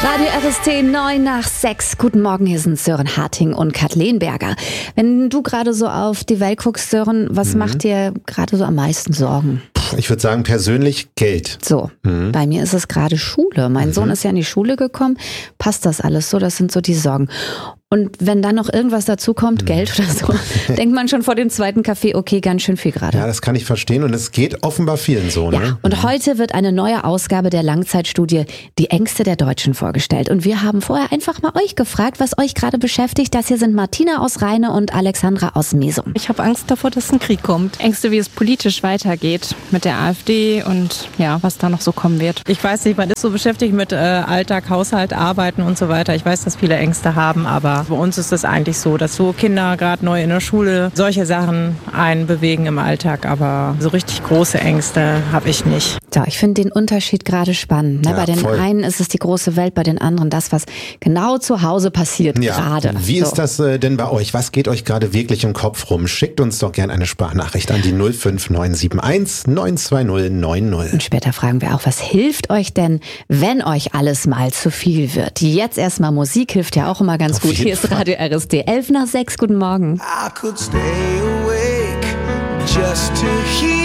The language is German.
Radio RST 9 nach 6. Guten Morgen, hier sind Sören Harting und Kathleen Berger. Wenn du gerade so auf die Welt guckst, Sören, was macht dir gerade so am meisten Sorgen? Ich würde sagen, persönlich Geld. So, bei mir ist es gerade Schule. Mein Sohn ist ja in die Schule gekommen. Passt das alles so? Das sind so die Sorgen. Und wenn dann noch irgendwas dazu kommt, Geld oder so, denkt man schon vor dem zweiten Kaffee, okay, ganz schön viel gerade. Ja, das kann ich verstehen und es geht offenbar vielen so. Ja, Ne? und heute wird eine neue Ausgabe der Langzeitstudie Die Ängste der Deutschen vorgestellt. Und wir haben vorher einfach mal euch gefragt, was euch gerade beschäftigt. Das hier sind Martina aus Rheine und Alexandra aus Mesum. Ich habe Angst davor, dass ein Krieg kommt. Ängste, wie es politisch weitergeht mit der AfD und ja, was da noch so kommen wird. Ich weiß nicht, man ist so beschäftigt mit Alltag, Haushalt, Arbeiten und so weiter. Ich weiß, dass viele Ängste haben, aber bei uns ist es eigentlich so, dass so Kinder gerade neu in der Schule solche Sachen einen bewegen im Alltag, aber so richtig große Ängste habe ich nicht. So, ich finde den Unterschied gerade spannend. Ne? Ja, bei den voll. einen ist es die große Welt, bei den anderen das, was genau zu Hause passiert gerade. Wie ist das denn bei euch? Was geht euch gerade wirklich im Kopf rum? Schickt uns doch gerne eine Sprachnachricht an die 05971 920 90. Und später fragen wir auch, was hilft euch denn, wenn euch alles mal zu viel wird? Jetzt erstmal Musik, hilft ja auch immer ganz Auf gut. jeden Hier ist Radio RST 11 nach 6. Guten Morgen. I could stay awake just to hear